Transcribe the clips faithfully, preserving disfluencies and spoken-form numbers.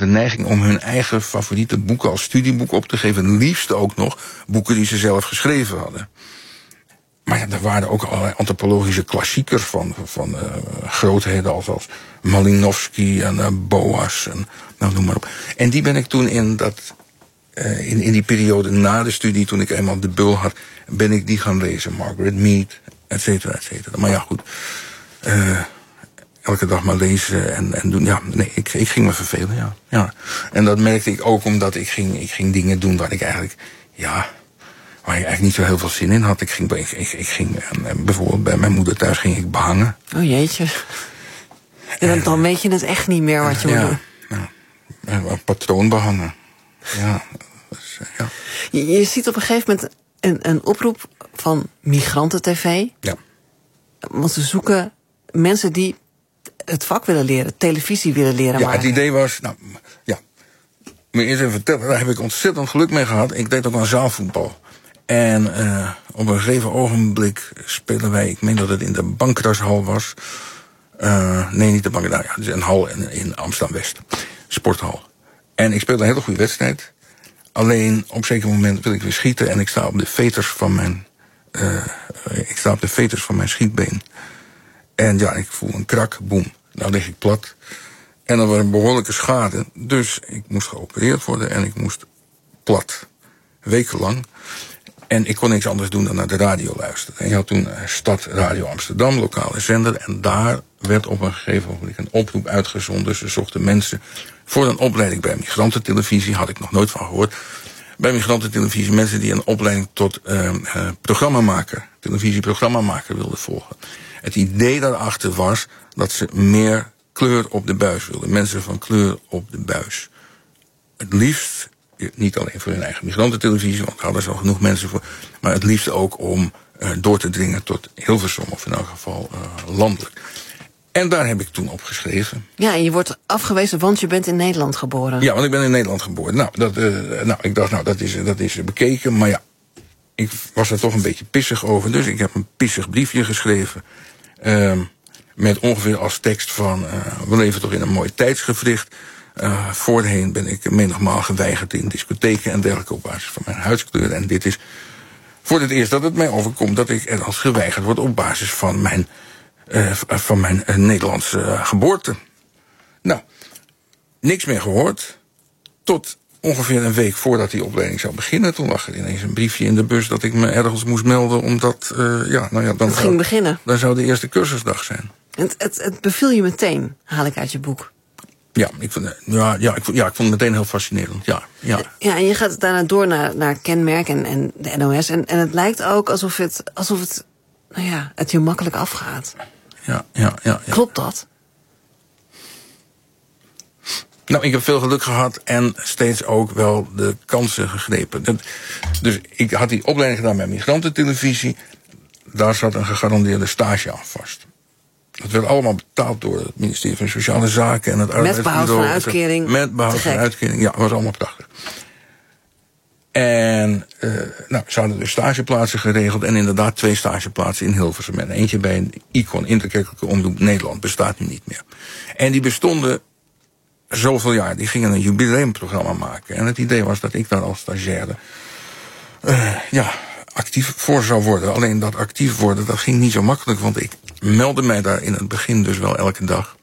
de neiging om hun eigen favoriete boeken als studieboek op te geven. Liefst ook nog boeken die ze zelf geschreven hadden. Maar ja, er waren ook allerlei antropologische klassiekers van, van uh, grootheden als, als Malinowski en uh, Boas en nou, noem maar op. En die ben ik toen in, dat, uh, in, in die periode na de studie, toen ik eenmaal de bul had, ben ik die gaan lezen. Margaret Mead, et cetera, et cetera. Maar ja, goed. Uh, elke dag maar lezen en, en doen. Ja, nee, ik, ik ging me vervelen, ja. ja. En dat merkte ik ook omdat ik ging, ik ging dingen doen waar ik eigenlijk, ja, waar ik eigenlijk niet zo heel veel zin in had. Ik ging, ik, ik, ik ging bijvoorbeeld bij mijn moeder thuis ging ik behangen. Oh jeetje. En dan, dan weet je het echt niet meer wat je ja, moet doen. Ja, een patroon behangen. Ja, dus, ja. Je, je ziet op een gegeven moment een, een oproep van Migranten-tv. Ja. Want ze zoeken mensen die het vak willen leren, televisie willen leren ja, maken. Het idee was, nou, ja, moet je eerst even vertellen, daar heb ik ontzettend geluk mee gehad. Ik deed ook aan zaalvoetbal. En uh, op een gegeven ogenblik spelen wij, ik meen dat het in de Bankrashal was. Uh, nee, niet de Bank, nou ja, het is een hal in, in Amsterdam-West. Sporthal. En ik speelde een hele goede wedstrijd. Alleen op een zeker moment wil ik weer schieten en ik sta op de veters van mijn, uh, ik sta op de veters van mijn schietbeen. En ja, ik voel een krak, boem. Nou lig ik plat. En dan was een behoorlijke schade. Dus ik moest geopereerd worden en ik moest plat. Wekenlang. En ik kon niks anders doen dan naar de radio luisteren. En je had toen Stad Radio Amsterdam, lokale zender. En daar werd op een gegeven moment een oproep uitgezonden. Ze zochten mensen voor een opleiding bij Migrantentelevisie. Had ik nog nooit van gehoord. Bij Migrantentelevisie mensen die een opleiding tot uh, uh, programmamaker, televisieprogrammamaker wilden volgen. Het idee daarachter was dat ze meer kleur op de buis wilden. Mensen van kleur op de buis. Het liefst, niet alleen voor hun eigen migrantentelevisie, want daar hadden ze al genoeg mensen voor, maar het liefst ook om uh, door te dringen tot Hilversum, of in elk geval uh, landelijk. En daar heb ik toen op geschreven. Ja, en je wordt afgewezen, want je bent in Nederland geboren. Ja, want ik ben in Nederland geboren. Nou, dat, uh, nou ik dacht, nou, dat is, dat is bekeken, maar ja, ik was er toch een beetje pissig over, dus ik heb een pissig briefje geschreven. Uh, met ongeveer als tekst van, uh, we leven toch in een mooi tijdsgevricht. Uh, voorheen ben ik menigmaal geweigerd in discotheken en dergelijke op basis van mijn huidskleur. En dit is voor het eerst dat het mij overkomt dat ik er als geweigerd word op basis van mijn, uh, van mijn uh, Nederlandse uh, geboorte. Nou, niks meer gehoord. Tot ongeveer een week voordat die opleiding zou beginnen. Toen lag er ineens een briefje in de bus dat ik me ergens moest melden. Omdat, uh, ja, nou ja, dan het zou, ging beginnen. Dan zou de eerste cursusdag zijn. Het, het, het beviel je meteen, haal ik uit je boek. Ja, ik vond, ja, ja, ik vond, ja, ik vond het meteen heel fascinerend. Ja, ja. Ja, en je gaat daarna door naar, naar Kenmerk en, en de N O S. En, en het lijkt ook alsof het, alsof het, nou ja, het je makkelijk afgaat. Ja, ja, ja, ja. Klopt dat? Nou, ik heb veel geluk gehad en steeds ook wel de kansen gegrepen. Dat, dus ik had die opleiding gedaan bij Migrantentelevisie. Daar zat een gegarandeerde stage aan vast. Dat werd allemaal betaald door het ministerie van Sociale Zaken en het Arbeidsbureau. Met behoud van uitkering. Met behoud van uitkering, ja, dat was allemaal prachtig. En uh, nou, ze hadden dus stageplaatsen geregeld. En inderdaad twee stageplaatsen in Hilversum. En eentje bij een Icon, Interkerkelijke Omroep Nederland, bestaat nu niet meer. En die bestonden zoveel jaar. Die gingen een jubileumprogramma maken. En het idee was dat ik daar als stagiaire uh, ja, actief voor zou worden. Alleen dat actief worden, dat ging niet zo makkelijk. Want ik meldde mij daar in het begin dus wel elke dag.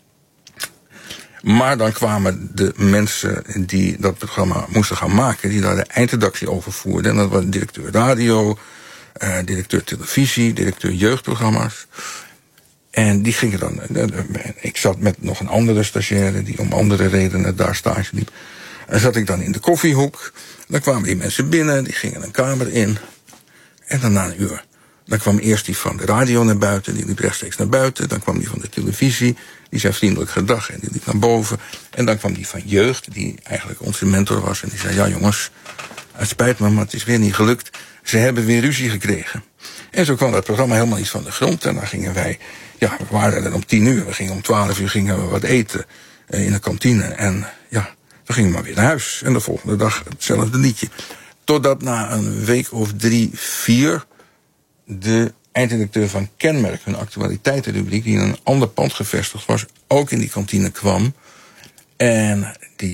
Maar dan kwamen de mensen die dat programma moesten gaan maken, die daar de eindredactie over voerden. En dat was directeur radio, uh, directeur televisie, directeur jeugdprogramma's. En die gingen dan. Ik zat met nog een andere stagiaire die om andere redenen daar stage liep. En zat ik dan in de koffiehoek. Dan kwamen die mensen binnen, die gingen een kamer in. En dan na een uur. Dan kwam eerst die van de radio naar buiten, die liep rechtstreeks naar buiten. Dan kwam die van de televisie, die zei vriendelijk gedag en die liep naar boven. En dan kwam die van jeugd, die eigenlijk onze mentor was. En die zei, ja jongens, het spijt me, maar het is weer niet gelukt. Ze hebben weer ruzie gekregen. En zo kwam dat programma helemaal niet van de grond. En dan gingen wij, ja, we waren er om tien uur. We gingen om twaalf uur gingen we wat eten in de kantine. En ja, we gingen maar weer naar huis. En de volgende dag hetzelfde liedje. Totdat na een week of drie, vier de eindredacteur van Kenmerk, hun actualiteitenrubriek, die in een ander pand gevestigd was, ook in die kantine kwam. En die